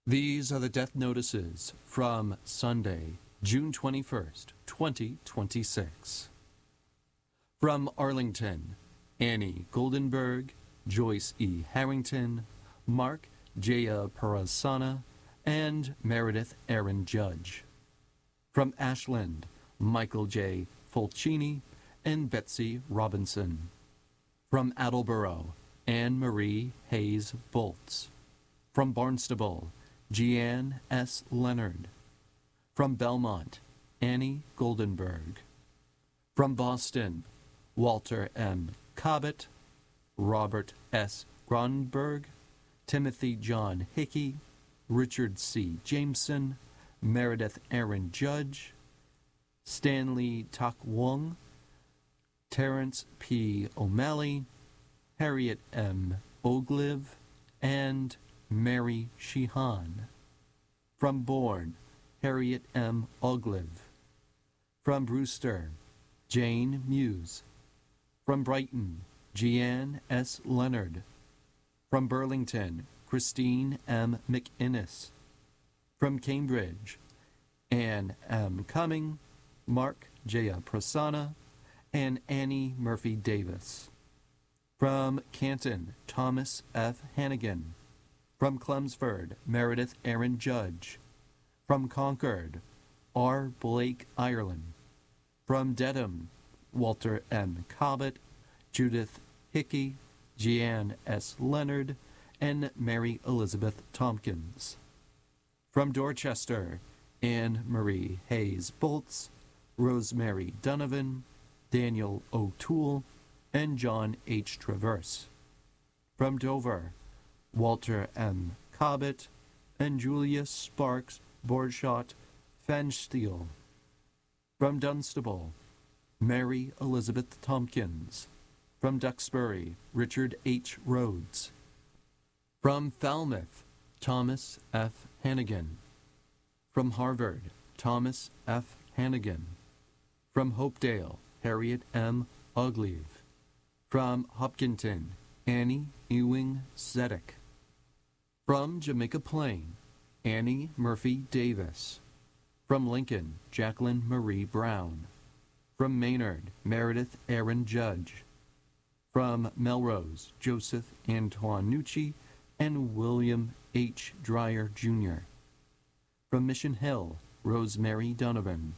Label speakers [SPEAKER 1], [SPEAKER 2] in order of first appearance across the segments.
[SPEAKER 1] These are the death notices from Sunday, June 21st, 2026. From Arlington, Annie Goldenberg, Joyce E. Harrington, Mark Jaya Parasana, and Meredith Aaron Judge. From Ashland, Michael J. Fulcini and Betsy Robinson. From Attleboro, Anne Marie Hayes Bolts. From Barnstable, Jeanne S. Leonard. From Belmont, Annie Goldenberg. From Boston, Walter M. Cobbett, Robert S. Gronberg, Timothy John Hickey, Richard C. Jameson, Meredith Aaron Judge, Stanley Tak Wong, Terrence P. O'Malley, Harriet M. Oglive, and Mary Sheehan. From Bourne, Harriet M. Oglive. From Brewster, Jane Muse. From Brighton, Jeanne S. Leonard. From Burlington, Christine M. McInnes. From Cambridge, Anne M. Cumming, Mark Jaya Prasanna, and Annie Murphy Davis. From Canton, Thomas F. Hannigan. From Chelmsford, Meredith Aaron Judge. From Concord, R. Blake Ireland. From Dedham, Walter M. Cobbett, Judith Hickey, Jeanne S. Leonard, and Mary Elizabeth Tompkins. From Dorchester, Anne Marie Hayes Bolts, Rosemary Donovan, Daniel O'Toole, and John H. Traverse. From Dover, Walter M. Cobbett, and Julia Sparks Borchardt Fansteel. From Dunstable, Mary Elizabeth Tompkins. From Duxbury, Richard H. Rhodes. From Falmouth, Thomas F. Hannigan. From Harvard, Thomas F. Hannigan. From Hopedale, Harriet M. Oglieve. From Hopkinton, Annie Ewing Zedek. From Jamaica Plain, Annie Murphy Davis. From Lincoln, Jacqueline Marie Brown. From Maynard, Meredith Aaron Judge. From Melrose, Joseph Antoinucci and William H. Dreyer, Jr. From Mission Hill, Rosemary Donovan.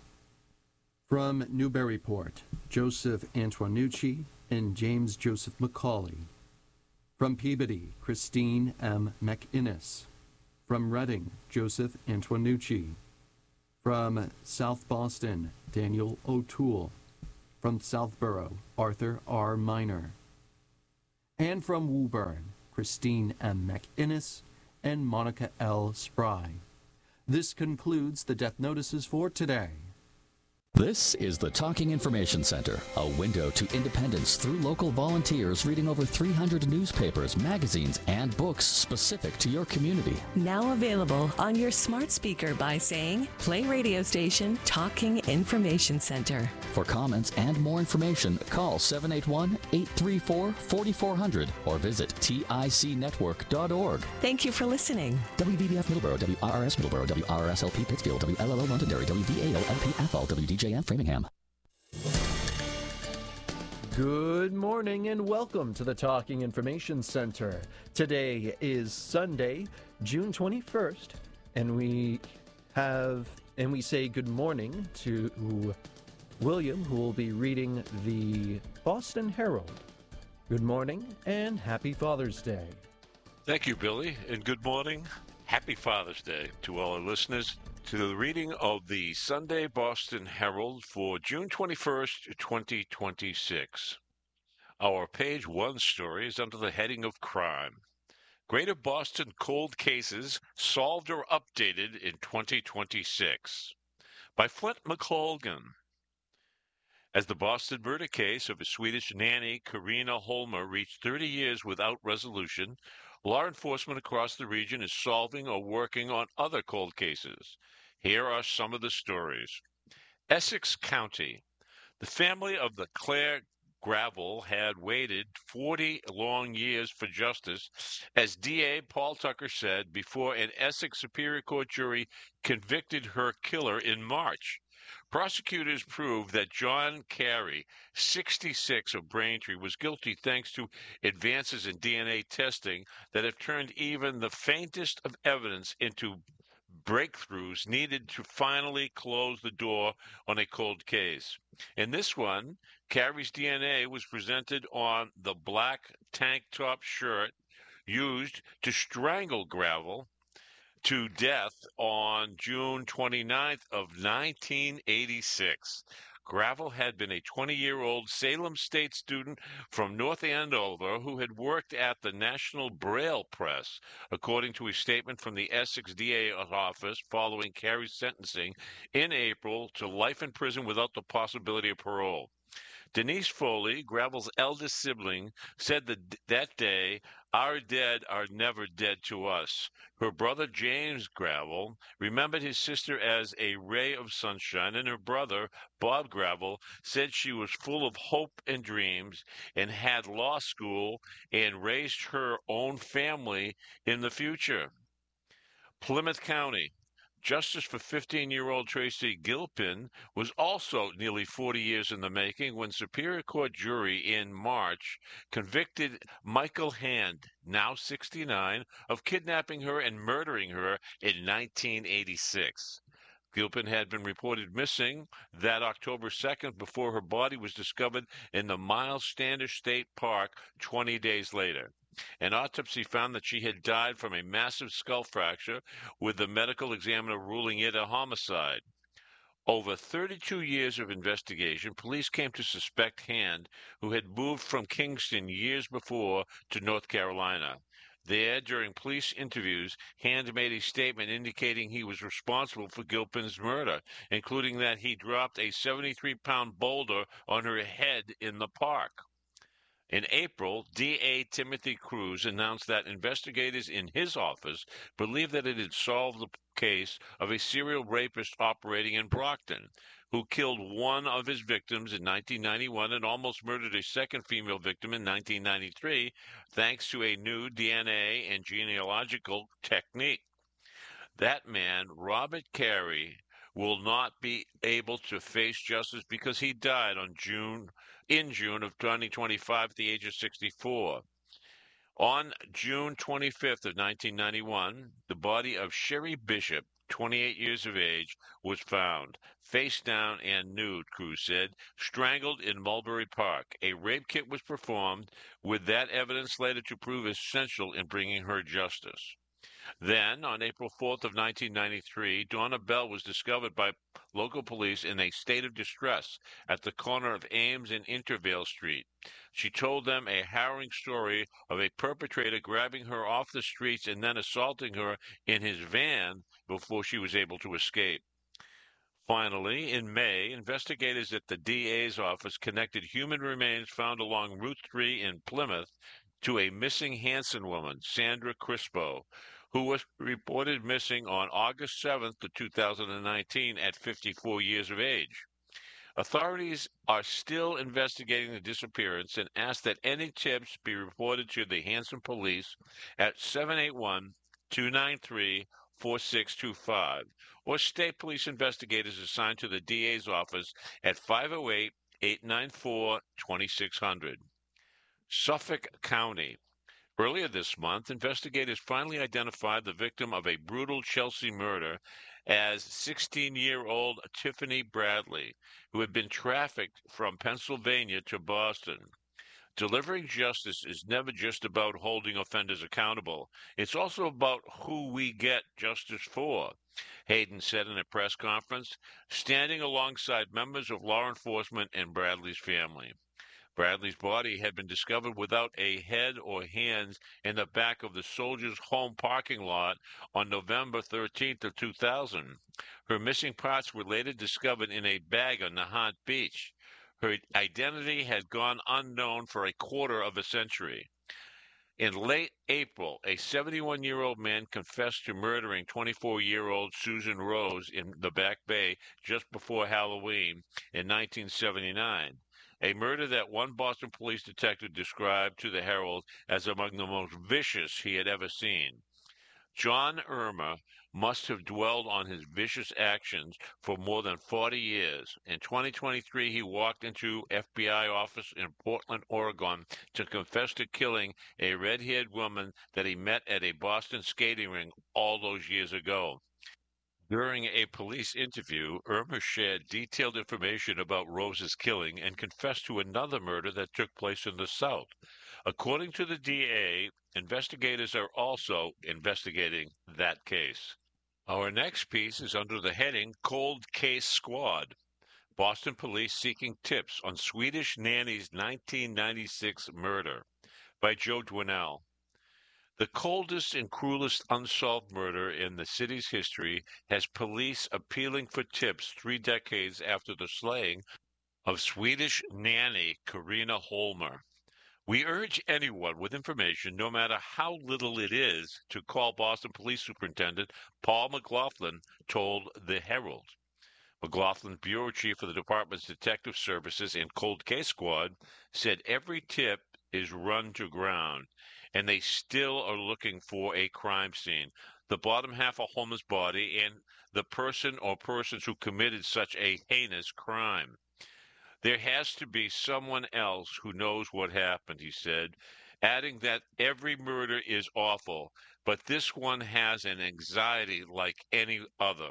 [SPEAKER 1] From Newburyport, Joseph Antoinucci and James Joseph McCauley. From Peabody, Christine M. McInnes. From Reading, Joseph Antoinucci. From South Boston, Daniel O'Toole. From Southborough, Arthur R. Minor. And from Woburn, Christine M. McInnes and Monica L. Spry. This concludes the death notices for today.
[SPEAKER 2] This is the Talking Information Center, a window to independence through local volunteers reading over 300 newspapers, magazines, and books specific to your community.
[SPEAKER 3] Now available on your smart speaker by saying, play radio station Talking Information Center.
[SPEAKER 2] For comments and more information, call 781-834-4400 or visit ticnetwork.org.
[SPEAKER 3] Thank you for listening.
[SPEAKER 2] WVBF Middleborough, WRRS Middleborough, WRSLP Pittsfield, WLLO Londonderry, WVAO-LP Athol, WDJM Framingham.
[SPEAKER 1] Good morning and welcome to the Talking Information Center. Today is Sunday, June 21st, and we say good morning to William, who will be reading the Boston Herald. Good morning and happy Father's Day.
[SPEAKER 4] Thank you, Billy, and good morning. Happy Father's Day to all our listeners. To the reading of the Sunday Boston Herald for June 21st, 2026. Our page one story is under the heading of crime. Greater Boston cold cases solved or updated in 2026 by Flint McColgan. As the Boston murder case of a Swedish nanny, Karina Holmer, reached 30 years without resolution, law enforcement across the region is solving or working on other cold cases. Here are some of the stories. Essex County. The family of the Claire Gravel had waited 40 long years for justice, as DA Paul Tucker said, before an Essex Superior Court jury convicted her killer in March. Prosecutors proved that John Carey, 66, of Braintree, was guilty thanks to advances in DNA testing that have turned even the faintest of evidence into breakthroughs needed to finally close the door on a cold case. In this one, Carey's DNA was presented on the black tank top shirt used to strangle Gravel to death on June 29th of 1986. Gravel had been a 20-year-old Salem State student from North Andover who had worked at the National Braille Press, according to a statement from the Essex DA office following Carey's sentencing in April to life in prison without the possibility of parole. Denise Foley, Gravel's eldest sibling, said that day, "Our dead are never dead to us." Her brother James Gravel remembered his sister as a ray of sunshine, and her brother, Bob Gravel, said she was full of hope and dreams and had law school and raised her own family in the future. Plymouth County. Justice for 15-year-old Tracy Gilpin was also nearly 40 years in the making when Superior Court jury in March convicted Michael Hand, now 69, of kidnapping her and murdering her in 1986. Gilpin had been reported missing that October 2nd before her body was discovered in the Miles Standish State Park 20 days later. An autopsy found that she had died from a massive skull fracture, with the medical examiner ruling it a homicide. Over 32 years of investigation, police came to suspect Hand, who had moved from Kingston years before to North Carolina. There, during police interviews, Hand made a statement indicating he was responsible for Gilpin's murder, including that he dropped a 73-pound boulder on her head in the park. In April, DA Timothy Cruz announced that investigators in his office believed that it had solved the case of a serial rapist operating in Brockton, who killed one of his victims in 1991 and almost murdered a second female victim in 1993, thanks to a new DNA and genealogical technique. That man, Robert Carey, will not be able to face justice because he died in June of 2025 at the age of 64. On June 25th of 1991, the body of Sherry Bishop, 28 years of age, was found, face down and nude, Cruz said, strangled in Mulberry Park. A rape kit was performed, with that evidence later to prove essential in bringing her justice. Then, on April 4th of 1993, Donna Bell was discovered by local police in a state of distress at the corner of Ames and Intervale Street. She told them a harrowing story of a perpetrator grabbing her off the streets and then assaulting her in his van before she was able to escape. Finally, in May, investigators at the DA's office connected human remains found along Route 3 in Plymouth to a missing Hanson woman, Sandra Crispo, who was reported missing on August 7th of 2019 at 54 years of age. Authorities are still investigating the disappearance and ask that any tips be reported to the Hanson Police at 781-293-4625 or state police investigators assigned to the DA's office at 508-894-2600. Suffolk County. Earlier this month, investigators finally identified the victim of a brutal Chelsea murder as 16-year-old Tiffany Bradley, who had been trafficked from Pennsylvania to Boston. Delivering justice is never just about holding offenders accountable. It's also about who we get justice for, Hayden said in a press conference, standing alongside members of law enforcement and Bradley's family. Bradley's body had been discovered without a head or hands in the back of the Soldiers' Home parking lot on November 13th of 2000. Her missing parts were later discovered in a bag on Nahant Beach. Her identity had gone unknown for a quarter of a century. In late April, a 71-year-old man confessed to murdering 24-year-old Susan Rose in the Back Bay just before Halloween in 1979. a murder that one Boston police detective described to the Herald as among the most vicious he had ever seen. John Irma must have dwelled on his vicious actions for more than 40 years. In 2023, he walked into FBI office in Portland, Oregon to confess to killing a red-haired woman that he met at a Boston skating rink all those years ago. During a police interview, Irma shared detailed information about Rose's killing and confessed to another murder that took place in the South. According to the DA, investigators are also investigating that case. Our next piece is under the heading Cold Case Squad. Boston police seeking tips on Swedish nanny's 1996 murder by Joe Dwinell. The coldest and cruelest unsolved murder in the city's history has police appealing for tips 3 decades after the slaying of Swedish nanny Carina Holmer. We urge anyone with information, no matter how little it is, to call Boston Police Superintendent Paul McLaughlin, told the Herald. McLaughlin, bureau chief of the department's detective services and cold case squad, said every tip is run to ground, and they still are looking for a crime scene, the bottom half of Holmer's body, and the person or persons who committed such a heinous crime. There has to be someone else who knows what happened, he said, adding that every murder is awful, but this one has an anxiety like any other.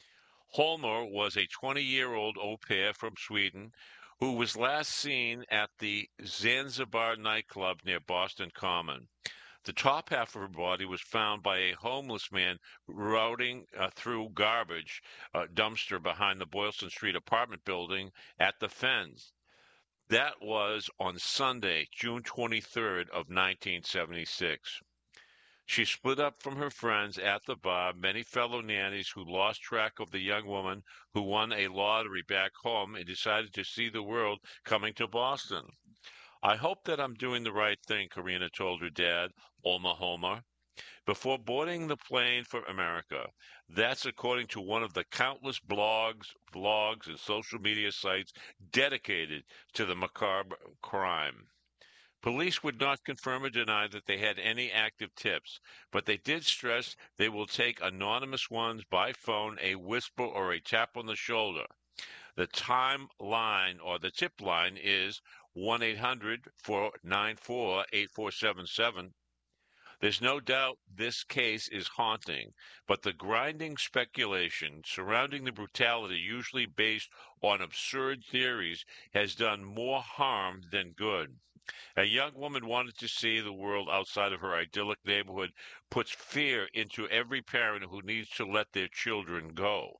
[SPEAKER 4] Holmer was a 20-year-old au pair from Sweden who was last seen at the Zanzibar nightclub near Boston Common. The top half of her body was found by a homeless man routing through garbage dumpster behind the Boylston Street apartment building at the Fens. That was on Sunday, June 23rd of 1976. She split up from her friends at the bar, many fellow nannies who lost track of the young woman who won a lottery back home and decided to see the world coming to Boston. I hope that I'm doing the right thing, Carina told her dad, Olma Holmer, before boarding the plane for America. That's according to one of the countless blogs, vlogs, and social media sites dedicated to the macabre crime. Police would not confirm or deny that they had any active tips, but they did stress they will take anonymous ones by phone, a whisper, or a tap on the shoulder. The timeline or the tip line is 1-800-494-8477. There's no doubt this case is haunting, but the grinding speculation surrounding the brutality, usually based on absurd theories, has done more harm than good. A young woman wanted to see the world outside of her idyllic neighborhood puts fear into every parent who needs to let their children go.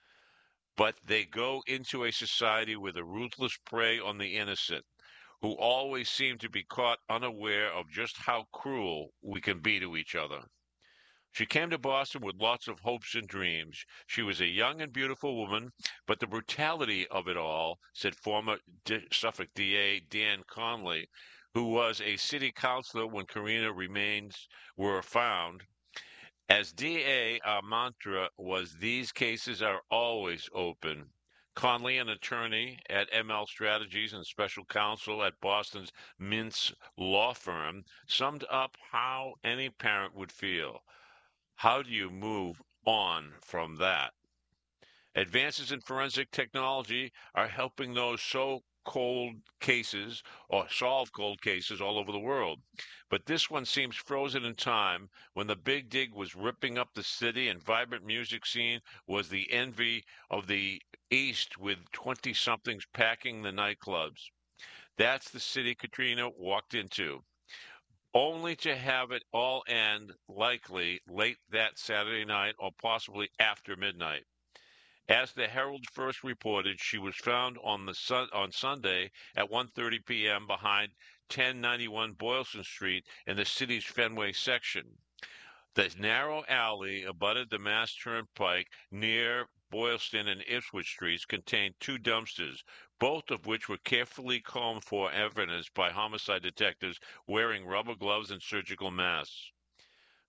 [SPEAKER 4] But they go into a society with a ruthless prey on the innocent, who always seem to be caught unaware of just how cruel we can be to each other. She came to Boston with lots of hopes and dreams. She was a young and beautiful woman, but the brutality of it all, said former Suffolk DA Dan Conley, who was a city councilor when Carina remains were found. As DA, our mantra was, these cases are always open. Conley, an attorney at ML Strategies and special counsel at Boston's Mintz law firm, summed up how any parent would feel. How do you move on from that? Advances in forensic technology are helping those solve cold cases all over the world. But this one seems frozen in time when the Big Dig was ripping up the city and vibrant music scene was the envy of the East, with 20-somethings packing the nightclubs. That's the city Carina walked into, only to have it all end likely late that Saturday night or possibly after midnight. As the Herald first reported, she was found on Sunday at 1:30 p.m. behind 1091 Boylston Street in the city's Fenway section. The narrow alley abutted the Mass Turnpike near Boylston and Ipswich Streets contained 2 dumpsters, both of which were carefully combed for evidence by homicide detectives wearing rubber gloves and surgical masks.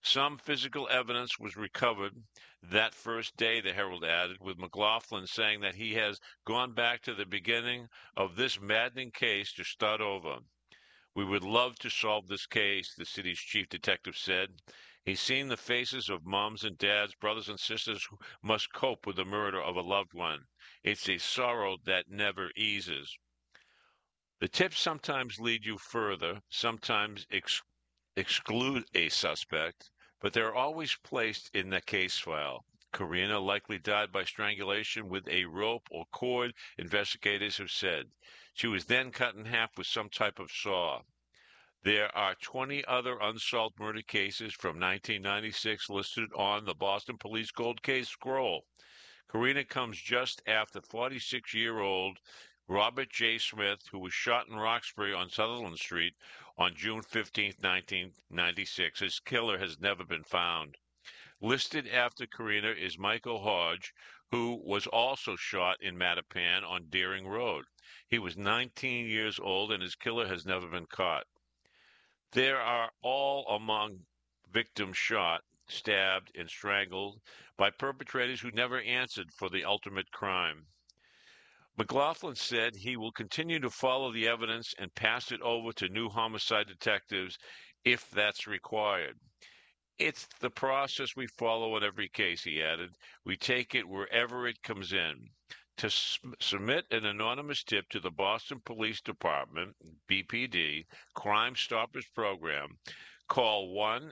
[SPEAKER 4] Some physical evidence was recovered that first day, the Herald added, with McLaughlin saying that he has gone back to the beginning of this maddening case to start over. "We would love to solve this case," the city's chief detective said. He's seen the faces of moms and dads, brothers and sisters who must cope with the murder of a loved one. It's a sorrow that never eases. The tips sometimes lead you further, sometimes exclude a suspect, but they're always placed in the case file. Karina likely died by strangulation with a rope or cord, investigators have said. She was then cut in half with some type of saw. There are 20 other unsolved murder cases from 1996 listed on the Boston Police Cold Case Scroll. Karina comes just after 46-year-old Robert J. Smith, who was shot in Roxbury on Sutherland Street on June 15, 1996. His killer has never been found. Listed after Karina is Michael Hodge, who was also shot in Mattapan on Deering Road. He was 19 years old, and his killer has never been caught. There are all among victims shot, stabbed, and strangled by perpetrators who never answered for the ultimate crime. McLaughlin said he will continue to follow the evidence and pass it over to new homicide detectives if that's required. It's the process we follow in every case, he added. We take it wherever it comes in. To submit an anonymous tip to the Boston Police Department, BPD, Crime Stoppers Program, call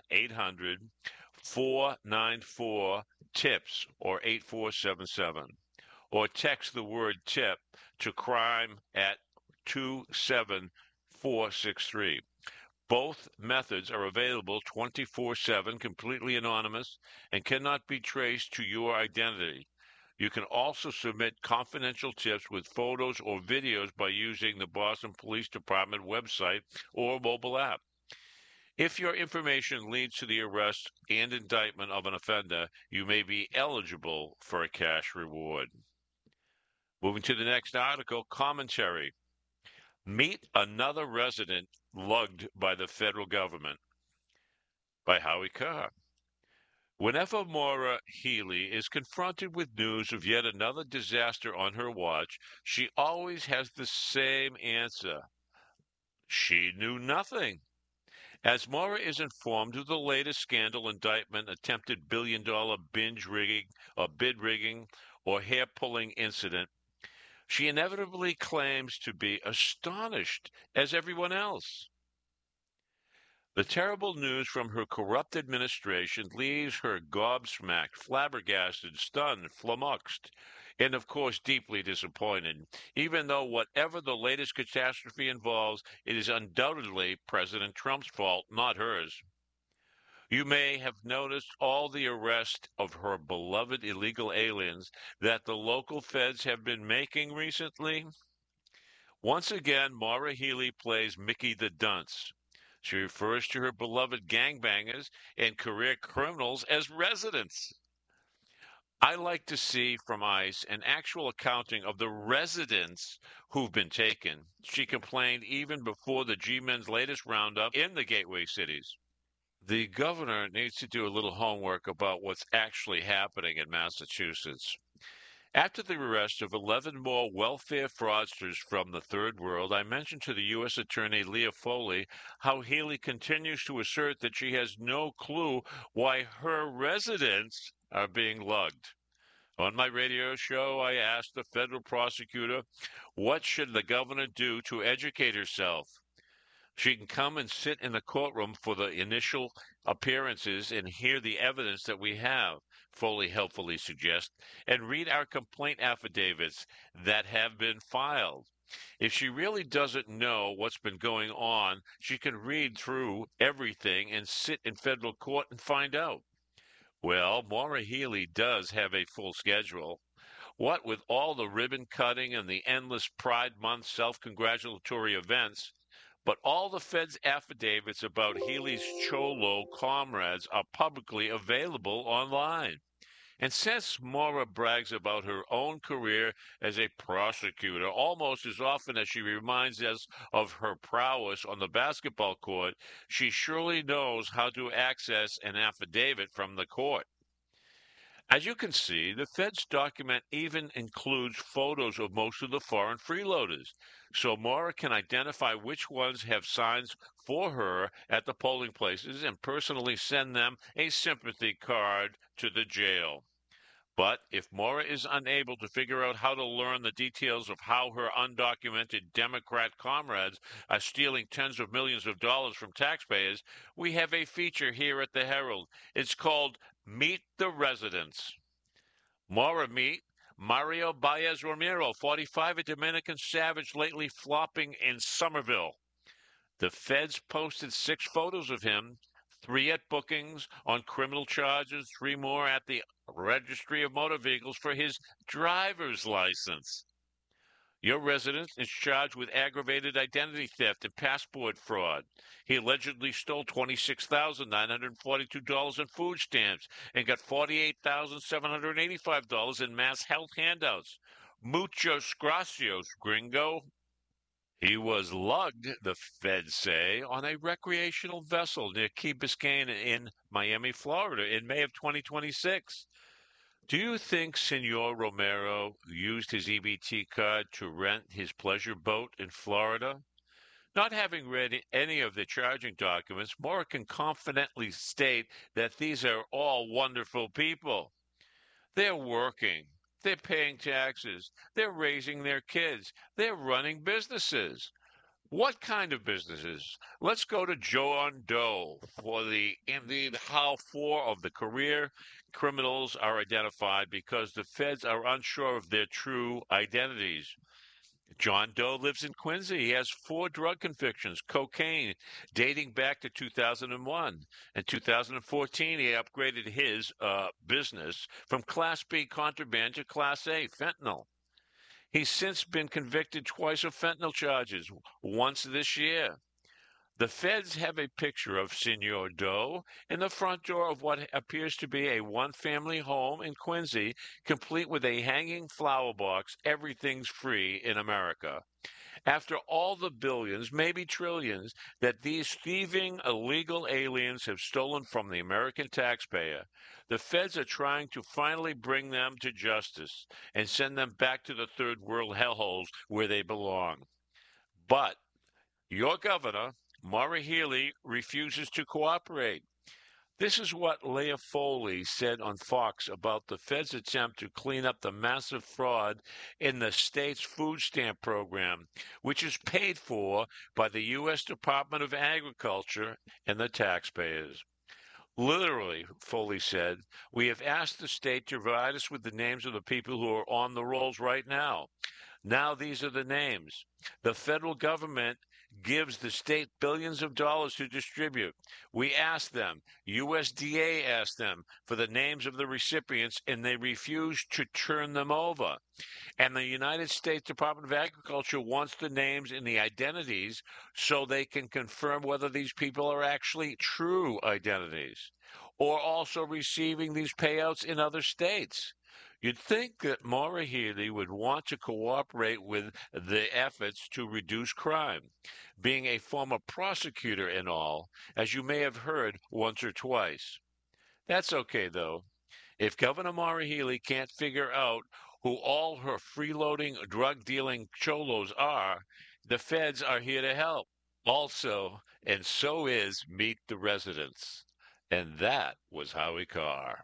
[SPEAKER 4] 1-800-494-TIPS or 8477, or text the word TIP to crime at 27463. Both methods are available 24/7, completely anonymous, and cannot be traced to your identity. You can also submit confidential tips with photos or videos by using the Boston Police Department website or mobile app. If your information leads to the arrest and indictment of an offender, you may be eligible for a cash reward. Moving to the next article, commentary. Meet another resident lugged by the federal government, by Howie Carr. Whenever Maura Healey is confronted with news of yet another disaster on her watch, she always has the same answer. She knew nothing. As Maura is informed of the latest scandal, indictment, attempted billion-dollar bid rigging, or hair-pulling incident, she inevitably claims to be astonished as everyone else. The terrible news from her corrupt administration leaves her gobsmacked, flabbergasted, stunned, flummoxed, and of course deeply disappointed, even though whatever the latest catastrophe involves, it is undoubtedly President Trump's fault, not hers. You may have noticed all the arrest of her beloved illegal aliens that the local feds have been making recently. Once again, Maura Healey plays Mickey the Dunce. She refers to her beloved gangbangers and career criminals as residents. I like to see from ICE an actual accounting of the residents who've been taken. She complained even before the G-Men's latest roundup in the gateway cities. The governor needs to do a little homework about what's actually happening in Massachusetts. After the arrest of 11 more welfare fraudsters from the Third World, I mentioned to the U.S. Attorney Leah Foley how Healey continues to assert that she has no clue why her residents are being lugged. On my radio show, I asked the federal prosecutor, what should the governor do to educate herself? She can come and sit in the courtroom for the initial appearances and hear the evidence that we have, Foley helpfully suggests, and read our complaint affidavits that have been filed. If she really doesn't know what's been going on, she can read through everything and sit in federal court and find out. Well, Maura Healey does have a full schedule. What with all the ribbon cutting and the endless Pride Month self-congratulatory events, but all the feds' affidavits about Healey's Cholo comrades are publicly available online. And since Maura brags about her own career as a prosecutor almost as often as she reminds us of her prowess on the basketball court, she surely knows how to access an affidavit from the court. As you can see, the Fed's document even includes photos of most of the foreign freeloaders, so Maura can identify which ones have signs for her at the polling places and personally send them a sympathy card to the jail. But if Maura is unable to figure out how to learn the details of how her undocumented Democrat comrades are stealing tens of millions of dollars from taxpayers, we have a feature here at the Herald. It's called Meet the Residents. Maura meet Mario Baez Romero, 45, a Dominican savage lately flopping in Somerville. The feds posted 6 photos of him, 3 at bookings on criminal charges, 3 more at the Registry of Motor Vehicles for his driver's license. Your resident is charged with aggravated identity theft and passport fraud. He allegedly stole $26,942 in food stamps and got $48,785 in mass health handouts. Muchos gracias, gringo. He was lugged, the feds say, on a recreational vessel near Key Biscayne in Miami, Florida in May of 2026. Do you think Senor Romero used his EBT card to rent his pleasure boat in Florida? Not having read any of the charging documents, Maura can confidently state that these are all wonderful people. They're working. They're paying taxes. They're raising their kids. They're running businesses. What kind of businesses? Let's go to John Doe for the indeed how 4 of the career criminals are identified because the feds are unsure of their true identities. John Doe lives in Quincy. He has 4 drug convictions, cocaine, dating back to 2001. In 2014, he upgraded his business from Class B contraband to Class A fentanyl. He's since been convicted twice of fentanyl charges, once this year. The feds have a picture of Senor Doe in the front door of what appears to be a one-family home in Quincy, complete with a hanging flower box. Everything's free in America. After all the billions, maybe trillions, that these thieving illegal aliens have stolen from the American taxpayer, the feds are trying to finally bring them to justice and send them back to the third world hellholes where they belong. But your governor, Maura Healey, refuses to cooperate. This is what Leah Foley said on Fox about the Fed's attempt to clean up the massive fraud in the state's food stamp program, which is paid for by the U.S. Department of Agriculture and the taxpayers. Literally, Foley said, we have asked the state to provide us with the names of the people who are on the rolls right now. Now these are the names. The federal government gives the state billions of dollars to distribute. We asked them, USDA asked them for the names of the recipients, and they refused to turn them over. And the United States Department of Agriculture wants the names and the identities so they can confirm whether these people are actually true identities or also receiving these payouts in other states. You'd think that Maura Healey would want to cooperate with the efforts to reduce crime, being a former prosecutor and all, as you may have heard once or twice. That's okay, though. If Governor Maura Healey can't figure out who all her freeloading, drug-dealing cholos are, the feds are here to help. Also, and so is Meet the Residents. And that was Howie Carr.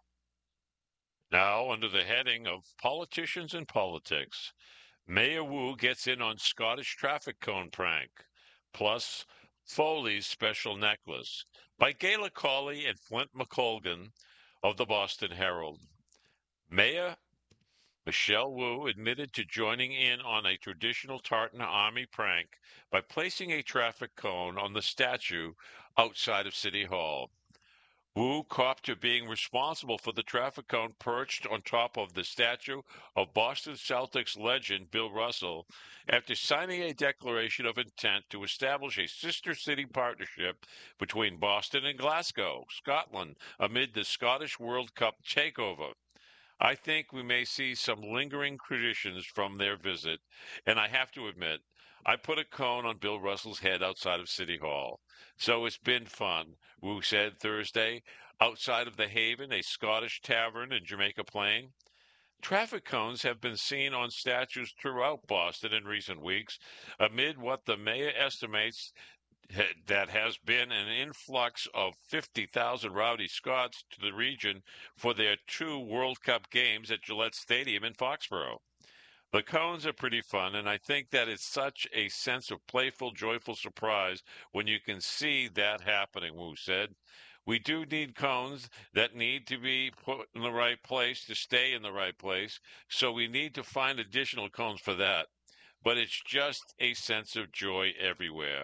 [SPEAKER 4] Now, under the heading of Politicians and Politics, Mayor Wu gets in on Scottish traffic cone prank, plus Foley's special necklace, by Gayla Cawley and Flint McColgan of the Boston Herald. Mayor Michelle Wu admitted to joining in on a traditional Tartan Army prank by placing a traffic cone on the statue outside of City Hall. Wu copped to being responsible for the traffic cone perched on top of the statue of Boston Celtics legend Bill Russell after signing a declaration of intent to establish a sister city partnership between Boston and Glasgow, Scotland, amid the Scottish World Cup takeover. I think we may see some lingering traditions from their visit, and I have to admit, I put a cone on Bill Russell's head outside of City Hall. So it's been fun, Wu said Thursday, outside of the Haven, a Scottish tavern in Jamaica Plain. Traffic cones have been seen on statues throughout Boston in recent weeks, amid what the mayor estimates that has been an influx of 50,000 rowdy Scots to the region for their 2 World Cup games at Gillette Stadium in Foxborough. The cones are pretty fun, and I think that it's such a sense of playful, joyful surprise when you can see that happening, Wu said. We do need cones that need to be put in the right place to stay in the right place, so we need to find additional cones for that. But it's just a sense of joy everywhere.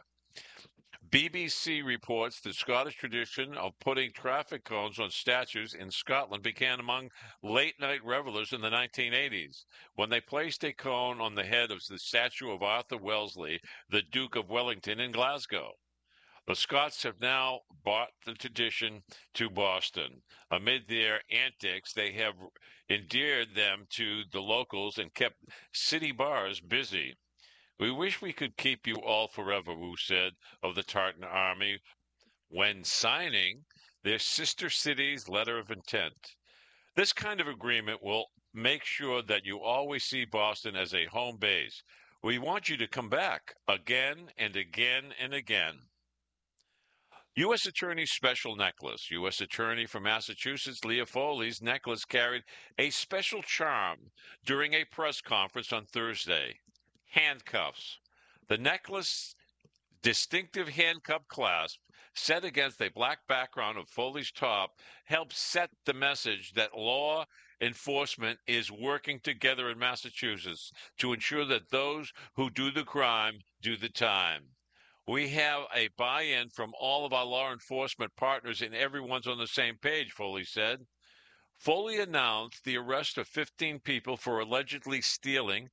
[SPEAKER 4] BBC reports the Scottish tradition of putting traffic cones on statues in Scotland began among late-night revelers in the 1980s, when they placed a cone on the head of the statue of Arthur Wellesley, the Duke of Wellington, in Glasgow. The Scots have now brought the tradition to Boston. Amid their antics, they have endeared them to the locals and kept city bars busy. We wish we could keep you all forever, Wu said of the Tartan Army when signing their sister city's letter of intent. This kind of agreement will make sure that you always see Boston as a home base. We want you to come back again and again and again. U.S. Attorney's special necklace. U.S. Attorney from Massachusetts Leah Foley's necklace carried a special charm during a press conference on Thursday. Handcuffs. The necklace distinctive handcuff clasp set against a black background of Foley's top helps set the message that law enforcement is working together in Massachusetts to ensure that those who do the crime do the time. We have a buy-in from all of our law enforcement partners and everyone's on the same page, Foley said. Foley announced the arrest of 15 people for allegedly stealing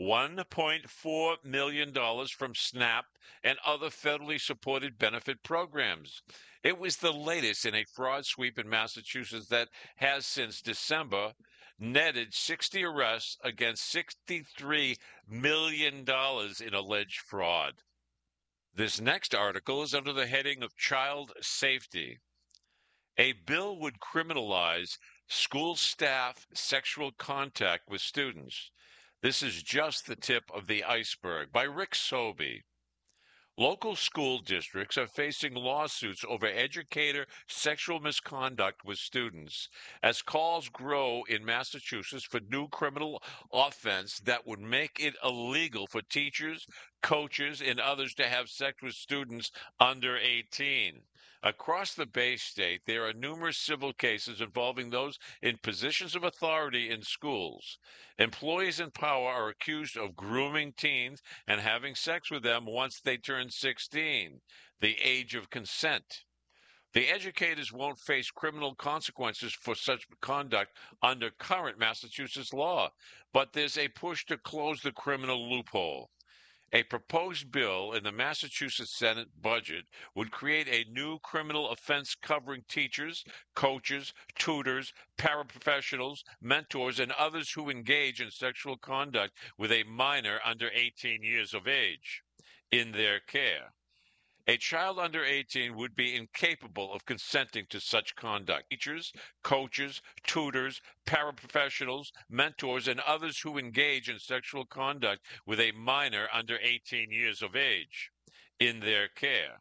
[SPEAKER 4] $1.4 million from SNAP and other federally supported benefit programs. It was the latest in a fraud sweep in Massachusetts that has since December netted 60 arrests against $63 million in alleged fraud. This next article is under the heading of Child Safety. A bill would criminalize school staff sexual contact with students. This is just the tip of the iceberg, by Rick Sobey. Local school districts are facing lawsuits over educator sexual misconduct with students as calls grow in Massachusetts for new criminal offense that would make it illegal for teachers, coaches, and others to have sex with students under 18. Across the Bay State, there are numerous civil cases involving those in positions of authority in schools. Employees in power are accused of grooming teens and having sex with them once they turn 16, the age of consent. The educators won't face criminal consequences for such conduct under current Massachusetts law, but there's a push to close the criminal loophole. A proposed bill in the Massachusetts Senate budget would create a new criminal offense covering teachers, coaches, tutors, paraprofessionals, mentors, and others who engage in sexual conduct with a minor under 18 years of age in their care. A child under 18 would be incapable of consenting to such conduct. Teachers, coaches, tutors, paraprofessionals, mentors, and others who engage in sexual conduct with a minor under 18 years of age in their care.